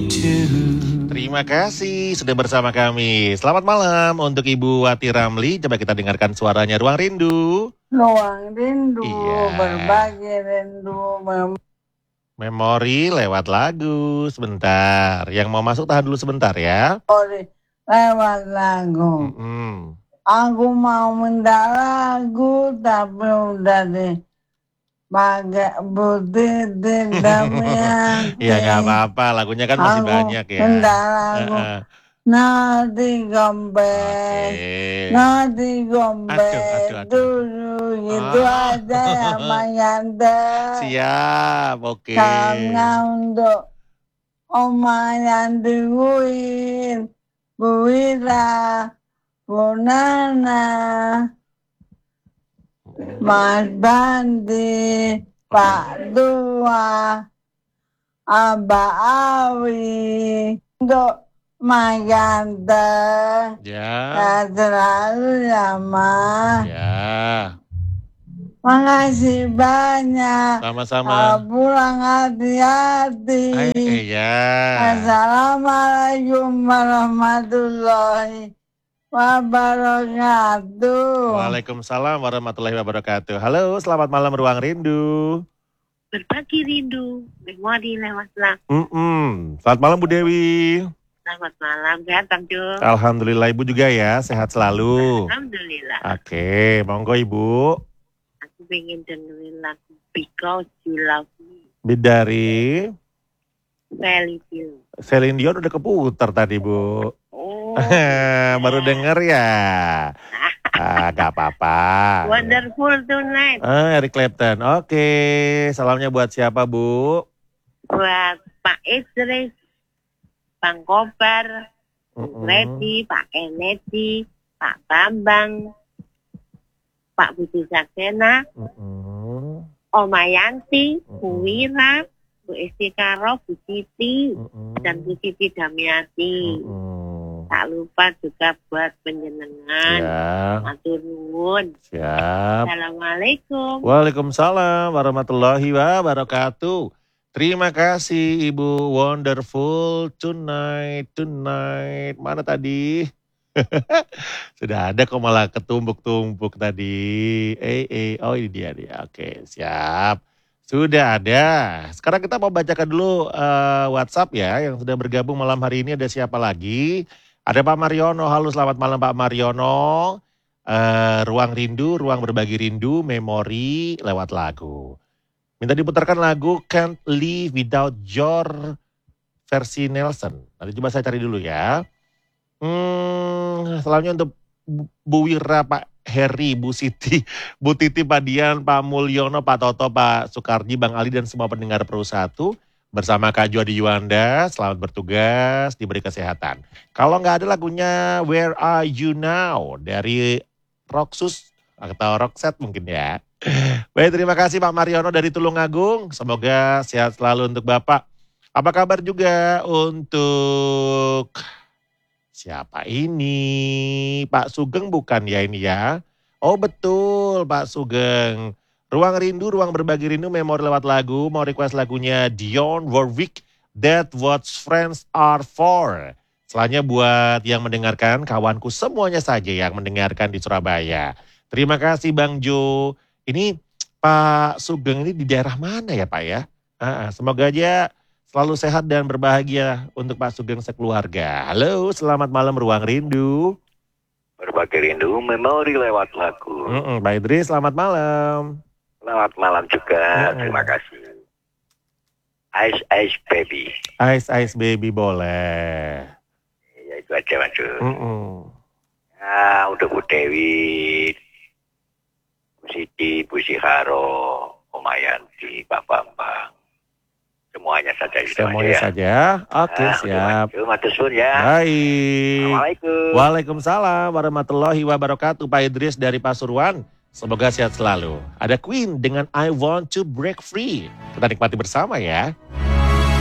Terima kasih sudah bersama kami. Selamat malam untuk Ibu Wati Ramli. Coba kita dengarkan suaranya Ruang Rindu. Ruang Rindu, Iya. berbagi rindu. Memori lewat lagu. Sebentar. Yang mau masuk tahan dulu sebentar ya. Memori lewat lagu. Aku mau minta lagu tapi udah deh. Pakai putih tidak menyakit. Ya nggak apa-apa, lagunya kan masih banyak ya. Minta lagu. Nanti gombel, nanti gombel dulu gitu aja ya Mayanda. Siap, oke. Karena untuk Oma yang dibuin, Bu Wira, Bu Nana, Mas Bandi, Pak Tua, Abah Awi, untuk Mayanda. Ya. Selalu ya, Ma. Ya. Makasih banyak. Sama-sama. Pulang hati-hati. Iya. Assalamualaikum warahmatullahi wabarakatuh. Waalaikumsalam warahmatullahi wabarakatuh. Halo, selamat malam Ruang Rindu. Berbagi rindu, memori lewat lagu. Selamat malam Bu Dewi. Selamat malam, sehat Bang Jo. Alhamdulillah Ibu juga ya, sehat selalu. Alhamdulillah. Oke, monggo Ibu. Aku pengen dengerin lagu Because You Love Me. Dari Celine Dion udah keputar tadi Bu. Oh. Baru denger ya. Gak apa-apa. Wonderful Tonight. Eric Clapton. Oke, salamnya buat siapa Bu? Buat Pak Idris, Bang Kobar, Redi, Pak Kennedy, Pak Bambang, Pak Budi Saksena, Oma Yanti, Bu Wira, Bu Estikaro, Bu Siti, dan Bu Siti Damiati. Tak lupa juga buat penjenengan. Matur nuwun. Siap. Assalamualaikum. Waalaikumsalam warahmatullahi wabarakatuh. Terima kasih Ibu Wonderful Tonight. Mana tadi? Sudah ada kok malah ketumbuk-tumbuk tadi. Oh ini dia. Oke, siap. Sudah ada. Sekarang kita mau bacakan dulu WhatsApp ya yang sudah bergabung malam hari ini. Ada siapa lagi? Ada Pak Mariono. Halo, selamat malam Pak Mariono. Ruang Rindu, ruang berbagi rindu, memori lewat lagu. Minta diputarkan lagu Can't Live Without Your versi Nelson. Nanti coba saya cari dulu ya. Selanjutnya untuk Bu Wira, Pak Heri, Bu Siti, Bu Titi, Pak Dian, Pak Mulyono, Pak Toto, Pak Sukardi, Bang Ali dan semua pendengar Pro 1. Bersama Kak Juadi Yuanda, selamat bertugas, diberi kesehatan. Kalau nggak ada lagunya Where Are You Now dari Roxus atau Roxette mungkin ya. Baik, terima kasih Pak Mariono dari Tulungagung. Semoga sehat selalu untuk Bapak. Apa kabar juga untuk siapa ini? Pak Sugeng bukan ya ini ya? Oh betul Pak Sugeng. Ruang Rindu, ruang berbagi rindu, memori lewat lagu. Mau request lagunya Dionne Warwick, That's What Friends Are For. Selanjutnya buat yang mendengarkan, kawanku semuanya saja yang mendengarkan di Surabaya. Terima kasih Bang Jo. Ini Pak Sugeng ini di daerah mana ya Pak ya? Semoga aja selalu sehat dan berbahagia untuk Pak Sugeng sekeluarga. Halo, selamat malam Ruang Rindu. Berbagi rindu, memori lewat lagu. Pak Idris, selamat malam. Selamat malam juga, terima kasih. Ice Baby. Ice Baby boleh. Ya itu aja Mas. Ya untuk Bu Dewi, Bu Siti, Bu Siharo, Oma Yanti, Pak Bambang. Semuanya saja. Semuanya saja. Oke, siap. Matur suwun ya. Baik. Assalamualaikum. Waalaikumsalam warahmatullahi wabarakatuh. Pak Idris dari Pasuruan. Semoga sehat selalu. Ada Queen dengan I Want to Break Free. Kita nikmati bersama ya.